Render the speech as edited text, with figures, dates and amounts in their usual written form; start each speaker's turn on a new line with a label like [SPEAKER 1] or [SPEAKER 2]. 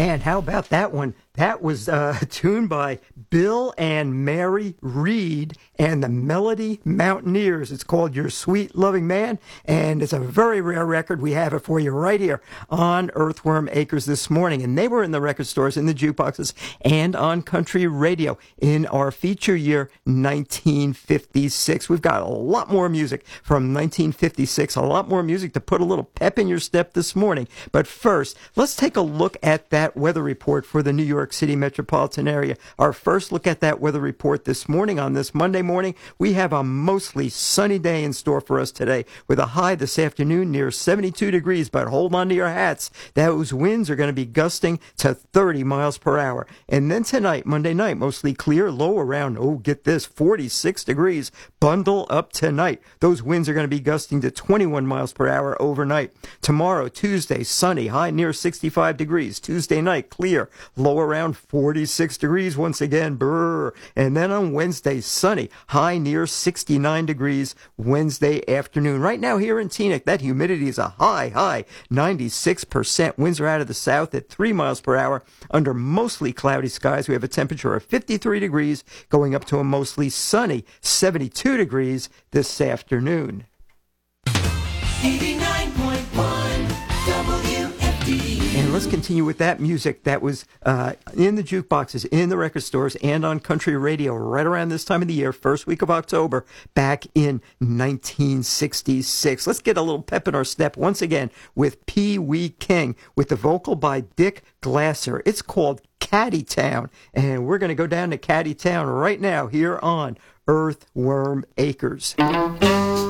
[SPEAKER 1] And how about that one? That was tuned by Bill and Mary Reed and the Melody Mountaineers. It's called Your Sweet Loving Man, and it's a very rare record. We have it for you right here on Earthworm Acres this morning. And they were in the record stores, in the jukeboxes, and on country radio in our feature year, 1956. We've got a lot more music from 1956, a lot more music to put a little pep in your step this morning. But first, let's take a look at that weather report for the New York City metropolitan area. Our first look at that weather report this morning. On this Monday morning, we have a mostly sunny day in store for us today, with a high this afternoon near 72 degrees, but hold on to your hats. Those winds are going to be gusting to 30 miles per hour. And then tonight, Monday night, mostly clear, low around, get this, 46 degrees. Bundle up tonight. Those winds are going to be gusting to 21 miles per hour overnight. Tomorrow, Tuesday, sunny, high near 65 degrees. Tuesday night, clear, low around 46 degrees once again. Brr. And then on Wednesday, sunny, high near 69 degrees Wednesday afternoon. Right now here in Teaneck, that humidity is a high 96%. Winds are out of the south at 3 miles per hour under mostly cloudy skies. We have a temperature of 53 degrees going up to a mostly sunny 72 degrees this afternoon.
[SPEAKER 2] 89.1 WFD.
[SPEAKER 1] And let's continue with that music that was in the jukeboxes, in the record stores, and on country radio right around this time of the year, first week of October, back in 1966. Let's get a little pep in our step once again with Pee Wee King, with the vocal by Dick Glasser. It's called Caddytown, and we're going to go down to Caddytown right now here on Earthworm Acres.